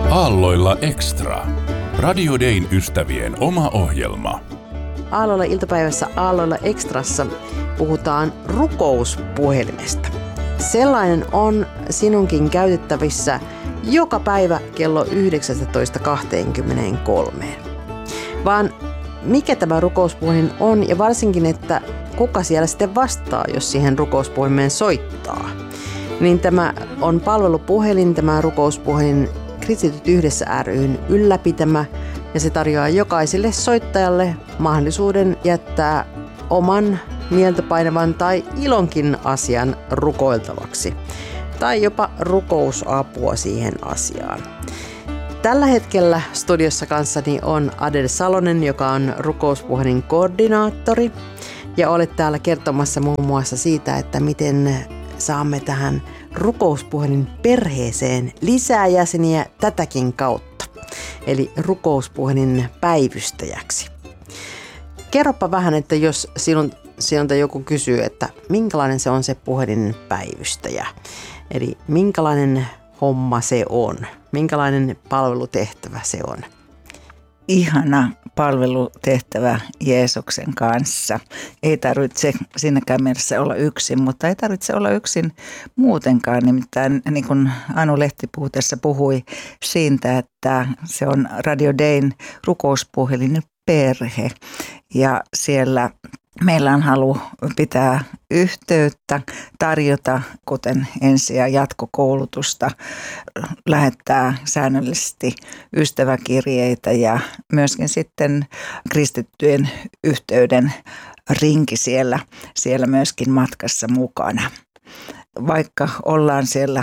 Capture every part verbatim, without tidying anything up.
Aalloilla Extra. Radio Dayn ystävien oma ohjelma. Aalloilla iltapäivässä Aalloilla Extrassa puhutaan rukouspuhelimesta. Sellainen on sinunkin käytettävissä joka päivä kello yhdeksäntoista kaksikymmentäkolme. Vaan mikä tämä rukouspuhelin on ja varsinkin, että kuka siellä sitten vastaa, jos siihen rukouspuhelimeen soittaa. Niin tämä on palvelupuhelin, tämä rukouspuhelin Kristityt yhdessä ry:n ylläpitämä ja se tarjoaa jokaiselle soittajalle mahdollisuuden jättää oman mieltä painavan tai ilonkin asian rukoiltavaksi tai jopa rukousapua siihen asiaan. Tällä hetkellä studiossa kanssani on Adel Salonen, joka on rukouspuhelin koordinaattori ja olet täällä kertomassa muun muassa siitä, että miten saamme tähän rukouspuhelin perheeseen lisää jäseniä tätäkin kautta, eli rukouspuhelin päivystäjäksi. Kerropa vähän, että jos sinun, sinulta joku kysyy, että minkälainen se on se puhelin päivystäjä, eli minkälainen homma se on, minkälainen palvelutehtävä se on. Ihana palvelutehtävä Jeesuksen kanssa. Ei tarvitse siinäkään mielessä olla yksin, mutta ei tarvitse olla yksin muutenkaan. Nimittäin niin kuin Anu Lehtipuutessa puhui siitä, että se on Radio Dayn rukouspuhelin perhe ja siellä meillä on halu pitää yhteyttä, tarjota kuten ensi- ja jatkokoulutusta, lähettää säännöllisesti ystäväkirjeitä ja myöskin sitten kristittyjen yhteyden rinki siellä, siellä myöskin matkassa mukana. Vaikka ollaan siellä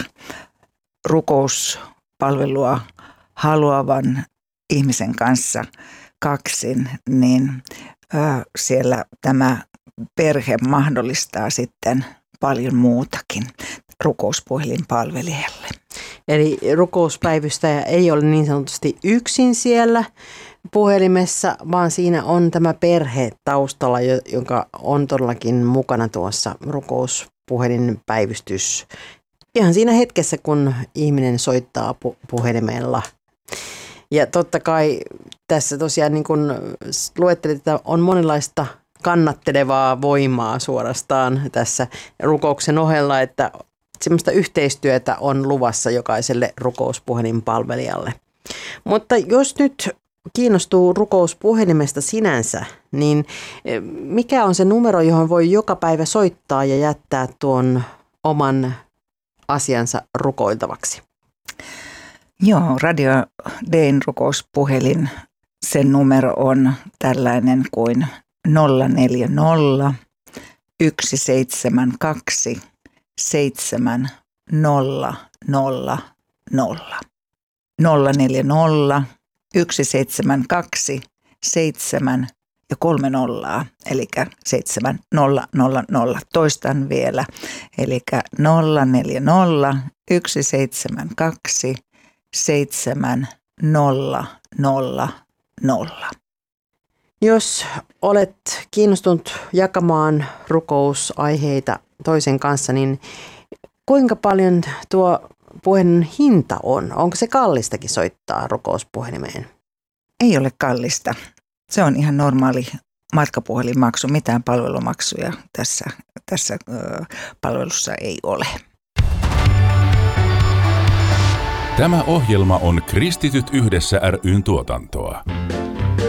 rukouspalvelua haluavan ihmisen kanssa kaksin, niin siellä tämä perhe mahdollistaa sitten paljon muutakin rukouspuhelin palvelijalle. Eli rukouspäivystäjä ei ole niin sanotusti yksin siellä puhelimessa, vaan siinä on tämä perhe taustalla, joka on todellakin mukana tuossa rukouspuhelin päivystys. Ihan siinä hetkessä, kun ihminen soittaa pu- puhelimella. Ja totta kai tässä tosiaan niin kuin luettelit, että on monenlaista kannattelevaa voimaa suorastaan tässä rukouksen ohella, että semmoista yhteistyötä on luvassa jokaiselle rukouspuhelin palvelijalle. Mutta jos nyt kiinnostuu rukouspuhelimesta sinänsä, niin mikä on se numero, johon voi joka päivä soittaa ja jättää tuon oman asiansa rukoiltavaksi? Joo, Radio Dayn rukouspuhelin, sen numero on tällainen kuin nolla neljä nolla yksi seitsemän kaksi seitsemän nolla nolla nolla. nolla neljä nolla yksi seitsemän kaksi seitsemän ja kolme nollaa, eli seitsemän nolla nolla nolla. Toistan vielä, eli nolla neljä nolla yksi seitsemän kaksi seitsemän nolla nolla nolla. Jos olet kiinnostunut jakamaan rukousaiheita toisen kanssa, niin kuinka paljon tuo puhelin hinta on? Onko se kallistakin soittaa rukouspuhelimeen? Ei ole kallista. Se on ihan normaali matkapuhelinmaksu. Mitään palvelumaksuja tässä, tässä ö, palvelussa ei ole. Tämä ohjelma on Kristityt yhdessä ry:n tuotantoa.